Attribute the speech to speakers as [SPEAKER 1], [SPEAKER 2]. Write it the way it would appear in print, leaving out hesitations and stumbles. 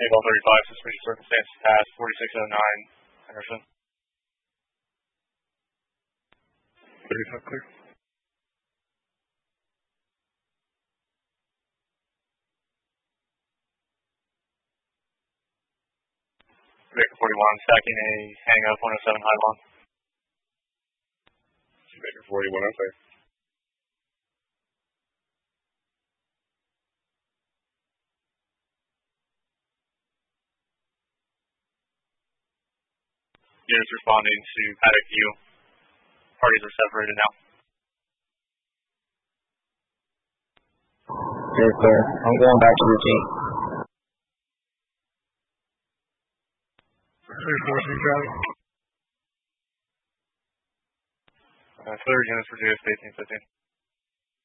[SPEAKER 1] Ball 35, suspicious circumstances past 4609 Henderson.
[SPEAKER 2] 35 clear.
[SPEAKER 1] Baker 41, stacking a hang up 107 high long.
[SPEAKER 2] Baker 41, okay.
[SPEAKER 1] Units responding to paddock view. Parties are separated now.
[SPEAKER 3] You're clear. I'm going back to routine.
[SPEAKER 2] Reinforcing Charlie.
[SPEAKER 1] Clear units for JS 1815.